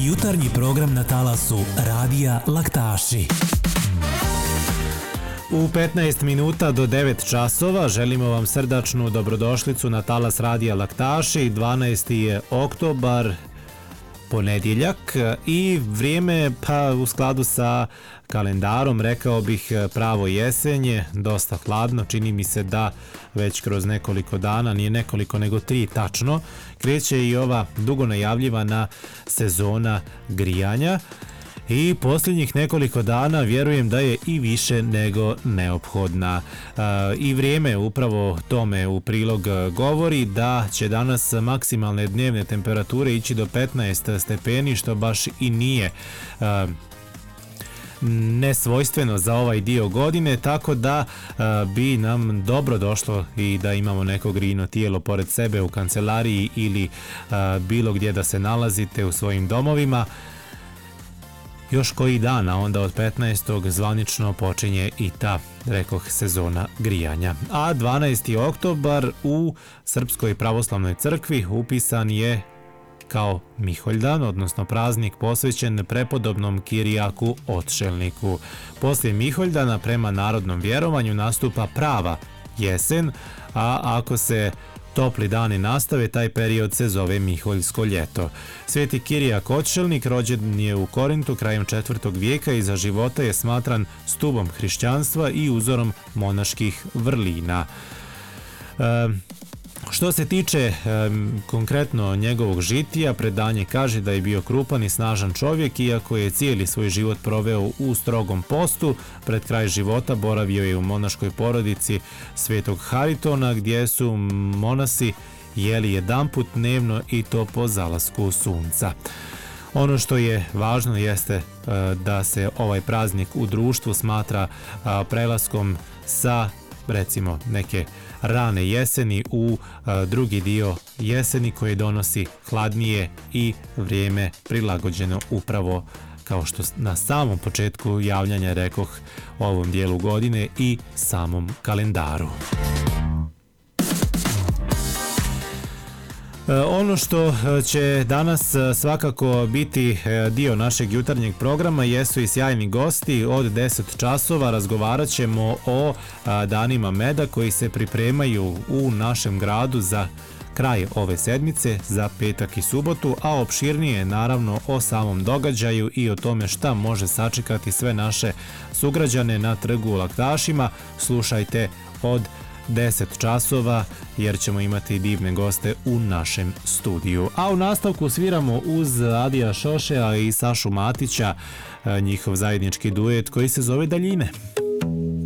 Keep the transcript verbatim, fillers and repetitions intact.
Jutarnji program na talasu Radija Laktaši. U petnaest minuta do devet časova želimo vam srdačnu dobrodošlicu na talas Radija Laktaši. dvanaesti je oktobar, ponedjeljak, i vrijeme, pa u skladu sa kalendarom, rekao bih pravo jesenje, dosta hladno, čini mi se da već kroz nekoliko dana, nije nekoliko nego tri tačno, kreće i ova dugo najavljivana sezona grijanja. I posljednjih nekoliko dana vjerujem da je i više nego neophodna. E, I vrijeme upravo tome u prilog govori da će danas maksimalne dnevne temperature ići do petnaest stepeni, što baš i nije e, nesvojstveno za ovaj dio godine, tako da e, bi nam dobro došlo i da imamo neko grijno tijelo pored sebe u kancelariji ili e, bilo gdje da se nalazite u svojim domovima. Još koji dan, a onda od petnaestog zvanično počinje i ta, rekoh, sezona grijanja. A dvanaesti oktobar u Srpskoj pravoslavnoj crkvi upisan je kao Miholjdan, odnosno praznik posvećen prepodobnom Kirijaku Otšelniku. Poslije Miholjdana prema narodnom vjerovanju nastupa prava jesen, a ako se topli dani nastave, taj period se zove Miholjsko ljeto. Sveti Kirijak Otšelnik rođen je u Korintu krajem četvrtog vijeka i za života je smatran stubom hrišćanstva i uzorom monaških vrlina. E, Što se tiče e, konkretno njegovog žitija, predanje kaže da je bio krupan i snažan čovjek, iako je cijeli svoj život proveo u strogom postu. Pred kraj života boravio je u monaškoj porodici Svetog Haritona, gdje su monasi jeli jedanput dnevno i to po zalasku sunca. Ono što je važno jeste e, da se ovaj praznik u društvu smatra a, prelaskom sa, recimo, neke rane jeseni u a, drugi dio jeseni koji donosi hladnije i vrijeme prilagođeno upravo, kao što na samom početku javljanja rekoh, ovom dijelu godine i samom kalendaru. Ono što će danas svakako biti dio našeg jutarnjeg programa jesu i sjajni gosti. Od deset časova razgovarat ćemo o danima meda koji se pripremaju u našem gradu za kraj ove sedmice, za petak i subotu, a opširnije naravno o samom događaju i o tome šta može sačekati sve naše sugrađane na trgu u Laktašima. Slušajte od deset časova jer ćemo imati divne goste u našem studiju. A u nastavku sviramo uz Adija Šošea i Sašu Matića njihov zajednički duet koji se zove Daljine.